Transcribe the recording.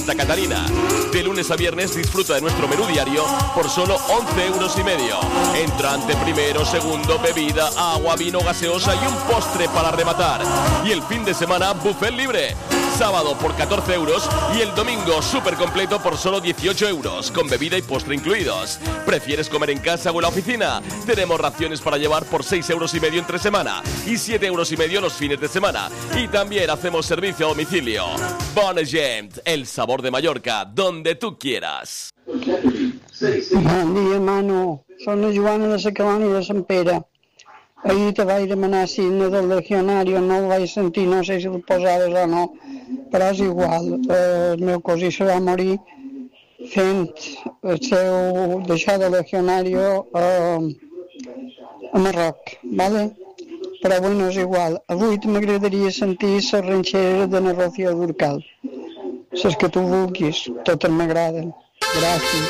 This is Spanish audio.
Santa Catarina. De lunes a viernes disfruta de nuestro menú diario por solo 11,5 €. Entrante primero, segundo, bebida, agua, vino, gaseosa y un postre para rematar. Y el fin de semana, buffet libre. Sábado por 14 € y el domingo súper completo por solo 18 €, con bebida y postre incluidos. ¿Prefieres comer en casa o en la oficina? Tenemos raciones para llevar por 6,5 € entre semana y 7,5 € los fines de semana. Y también hacemos servicio a domicilio. Bon Gent, el sabor de Mallorca, donde tú quieras. Bon dia, Manu. Soc la Joana de la Cabana de Sant Pere. Ahir te vaig demanar signe del legionario, no el vaig sentir, no sé si el posaves o no, però és igual. El meu cosí se va morir fent el seu deixar de legionario a Marroc, ¿vale? Però bueno, és igual. Avui m'agradaria sentir les ranxeres de la Rocío Dúrcal. Les que tu vulguis, totes m'agraden. Gràcies.